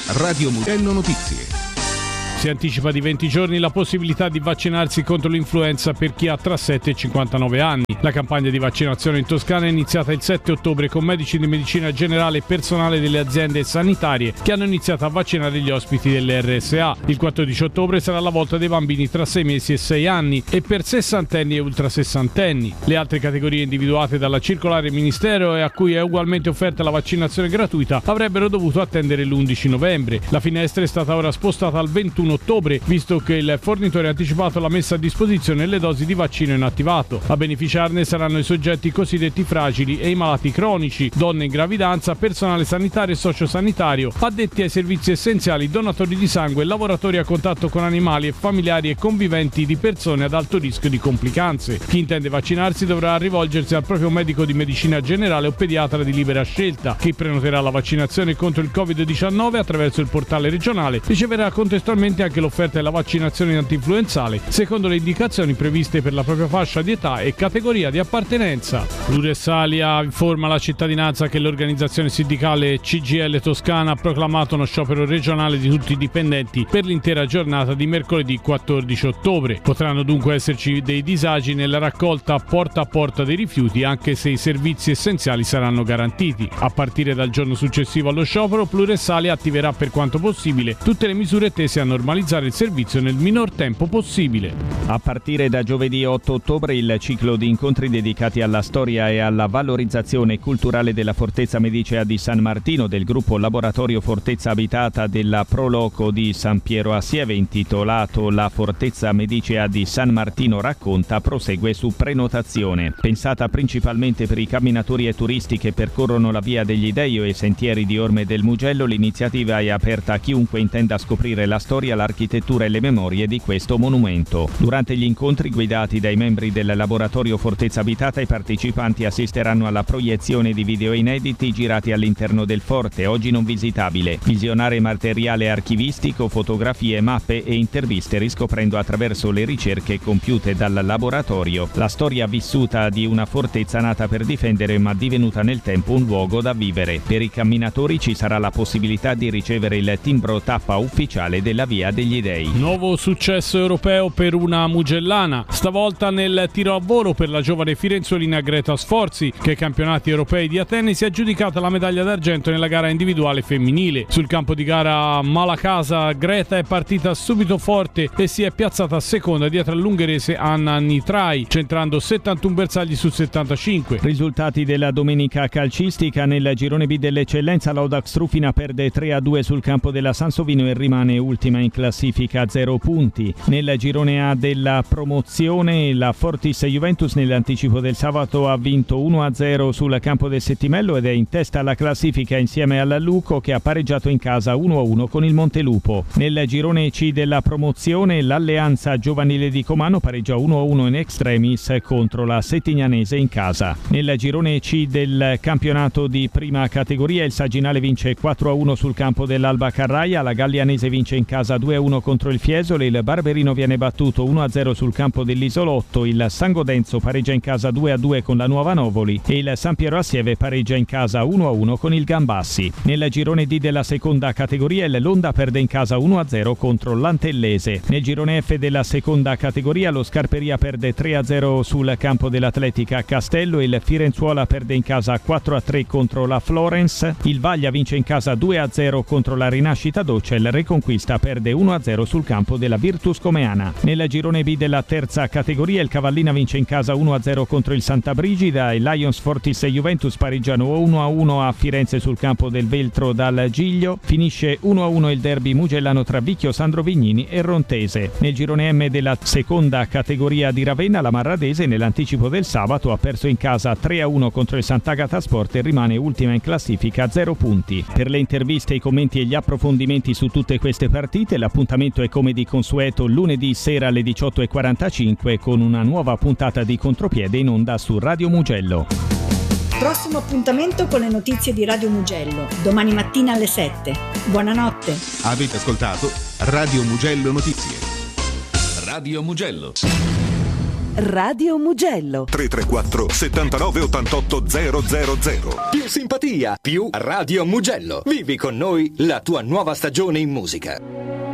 Radio Mugello Notizie. Si anticipa di 20 giorni la possibilità di vaccinarsi contro l'influenza per chi ha tra 7 e 59 anni. La campagna di vaccinazione in Toscana è iniziata il 7 ottobre con medici di medicina generale e personale delle aziende sanitarie che hanno iniziato a vaccinare gli ospiti dell'RSA. Il 14 ottobre sarà la volta dei bambini tra 6 mesi e 6 anni e per sessantenni e ultrasessantenni. Le altre categorie individuate dalla circolare Ministero e a cui è ugualmente offerta la vaccinazione gratuita avrebbero dovuto attendere l'11 novembre. La finestra è stata ora spostata al 21 ottobre, visto che il fornitore ha anticipato la messa a disposizione le dosi di vaccino inattivato. A beneficiarne saranno i soggetti cosiddetti fragili e i malati cronici, donne in gravidanza, personale sanitario e sociosanitario, addetti ai servizi essenziali, donatori di sangue, lavoratori a contatto con animali e familiari e conviventi di persone ad alto rischio di complicanze. Chi intende vaccinarsi dovrà rivolgersi al proprio medico di medicina generale o pediatra di libera scelta. Chi prenoterà la vaccinazione contro il Covid-19 attraverso il portale regionale riceverà contestualmente anche l'offerta della vaccinazione antinfluenzale secondo le indicazioni previste per la propria fascia di età e categoria di appartenenza. Pluressalia informa la cittadinanza che l'organizzazione sindacale CGIL Toscana ha proclamato uno sciopero regionale di tutti i dipendenti per l'intera giornata di mercoledì 14 ottobre. Potranno dunque esserci dei disagi nella raccolta porta a porta dei rifiuti, anche se i servizi essenziali saranno garantiti. A partire dal giorno successivo allo sciopero, Pluressalia attiverà per quanto possibile tutte le misure tese a normalizzare il servizio nel minor tempo possibile. A partire da giovedì 8 ottobre il ciclo di incontri dedicati alla storia e alla valorizzazione culturale della Fortezza Medicea di San Martino del gruppo Laboratorio Fortezza Abitata della Proloco di San Piero a Sieve, intitolato La Fortezza Medicea di San Martino racconta, prosegue su prenotazione. Pensata principalmente per i camminatori e turisti che percorrono la Via degli Dei o i sentieri di Orme del Mugello, l'iniziativa è aperta a chiunque intenda scoprire la storia, l'architettura e le memorie di questo monumento. Durante gli incontri guidati dai membri del laboratorio Fortezza Abitata, i partecipanti assisteranno alla proiezione di video inediti girati all'interno del forte, oggi non visitabile, visionare materiale archivistico, fotografie, mappe e interviste, riscoprendo attraverso le ricerche compiute dal laboratorio la storia vissuta di una fortezza nata per difendere ma divenuta nel tempo un luogo da vivere. Per i camminatori ci sarà la possibilità di ricevere il timbro tappa ufficiale della Via degli Dei. Nuovo successo europeo per una mugellana, stavolta nel tiro a volo per la giovane firenzuolina Greta Sforzi, che ai campionati europei di Atene si è aggiudicata la medaglia d'argento nella gara individuale femminile. Sul campo di gara a Malacasa Greta è partita subito forte e si è piazzata seconda dietro all'ungherese Anna Nitrai, centrando 71 bersagli su 75. Risultati della domenica calcistica: nel girone B dell'eccellenza l'Audax Rufina perde 3-2 sul campo della Sansovino e rimane ultima in classifica a 0 punti. Nel girone A della promozione la Fortis Juventus nell'anticipo del sabato ha vinto 1-0 sul campo del Settimello ed è in testa alla classifica insieme alla Luco, che ha pareggiato in casa 1-1 con il Montelupo. Nel girone C della promozione l'Alleanza Giovanile di Comano pareggia 1-1 in extremis contro la Settignanese in casa. Nel girone C del campionato di prima categoria il Saginale vince 4-1 sul campo dell'Alba Carraia, la Gallianese vince in casa 2-1 contro il Fiesole, il Barberino viene battuto 1-0 sul campo dell'Isolotto, il San Godenzo pareggia in casa 2-2 con la Nuova Novoli e il San Piero a Sieve pareggia in casa 1-1 con il Gambassi. Nel girone D della seconda categoria il Londa perde in casa 1-0 contro l'Antellese. Nel girone F della seconda categoria lo Scarperia perde 3-0 sul campo dell'Atletica Castello, il Firenzuola perde in casa 4-3 contro la Florence, il Vaglia vince in casa 2-0 contro la Rinascita Doccia, il Reconquista perde 1-0 sul campo della Virtus Comeana. Nel girone B della terza categoria il Cavallina vince in casa 1-0 contro il Santa Brigida, il Lions Fortis e Juventus pareggiano 1-1 a Firenze sul campo del Veltro dal Giglio, finisce 1-1 il derby mugellano tra Vicchio Sandro Vignini e Rontese. Nel girone M della seconda categoria di Ravenna la Marradese nell'anticipo del sabato ha perso in casa 3-1 contro il Sant'Agata Sport e rimane ultima in classifica a 0 punti. Per le interviste, i commenti e gli approfondimenti su tutte queste partite l'appuntamento è come di consueto lunedì sera alle 18:45 con una nuova puntata di Contropiede in onda su Radio Mugello. Prossimo appuntamento con le notizie di Radio Mugello, domani mattina alle 7. Buonanotte. Avete ascoltato Radio Mugello Notizie. Radio Mugello. Radio Mugello. 334 79 88 000. Più simpatia, più Radio Mugello. Vivi con noi la tua nuova stagione in musica.